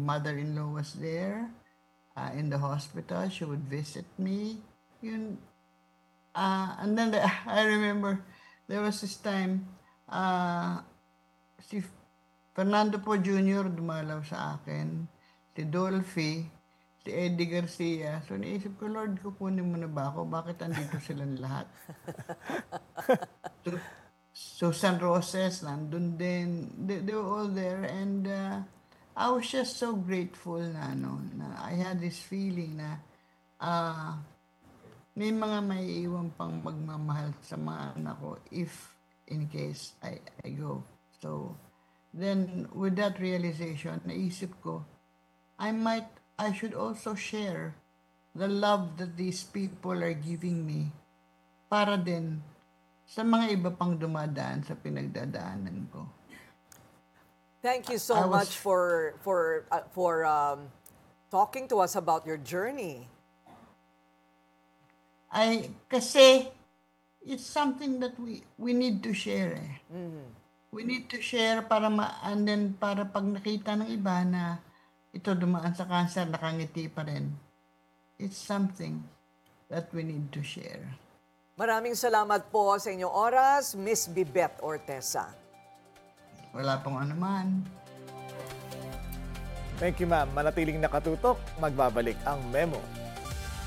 mother-in-law was there in the hospital. She would visit me. Yun, and then I remember there was this time, si Fernando po Jr. dumalaw sa akin, si Dolphy, si Eddie Garcia. So naisip ko, Lord, kukunin mo na ba ako? Bakit andito silang lahat? So, Susan Roses, nandun din. They were all there. And I was just so grateful na, na I had this feeling na may mga maiiwan pang magmamahal sa mga anak ko if in case I go. So, then with that realization, naisip ko, I should also share the love that these people are giving me para din sa mga iba pang dumadaan sa pinagdadaanan ko. Thank you so much for talking to us about your journey. Kasi it's something that we need to share. We need to share and then para pag nakita ng iba na ito dumaan sa cancer, nakangiti pa rin. It's something that we need to share. Maraming salamat po sa inyong oras, Miss Bibeth Ortesa. Wala pong anuman. Thank you, ma'am. Manatiling nakatutok, magbabalik ang Memo.